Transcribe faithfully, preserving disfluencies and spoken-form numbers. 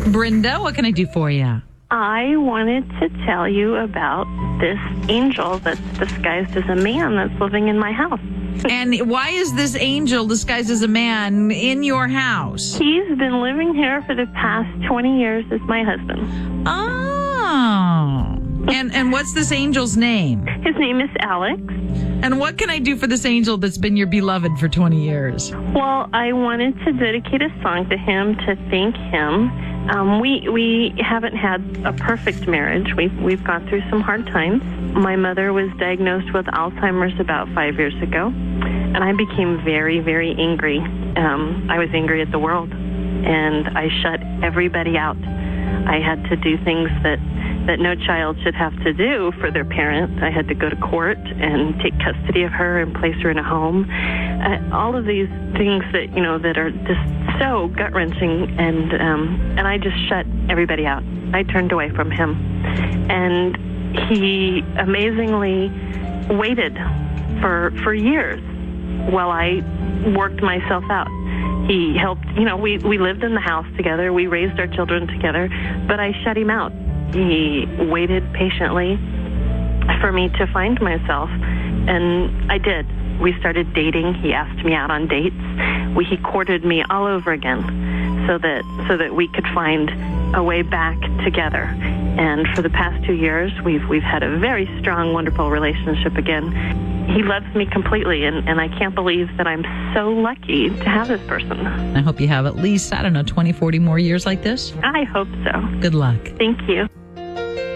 Brenda, what can I do for you? I wanted to tell you about this angel that's disguised as a man that's living in my house. And why is this angel disguised as a man in your house? He's been living here for the past twenty years as my husband. Oh. And and what's this angel's name? His name is Alex. And what can I do for this angel that's been your beloved for twenty years? Well, I wanted to dedicate a song to him to thank him. Um, we we haven't had a perfect marriage. We've, we've gone through some hard times. My mother was diagnosed with Alzheimer's about five years ago, and I became very, very angry. Um, I was angry at the world, and I shut everybody out. I had to do things that that no child should have to do for their parent. I had to go to court and take custody of her and place her in a home. Uh, all of these things that, you know, that are just so gut-wrenching, and um, and I just shut everybody out. I turned away from him. And he amazingly waited for for years while I worked myself out. He helped, you know, we, we lived in the house together. We raised our children together, but I shut him out. He waited patiently for me to find myself, and I did. We started dating. He asked me out on dates. We, he courted me all over again so that so that we could find a way back together. And for the past two years, we've we've had a very strong, wonderful relationship again. He loves me completely, and, and I can't believe that I'm so lucky to have this person. I hope you have at least, I don't know, twenty, forty more years like this. I hope so. Good luck. Thank you.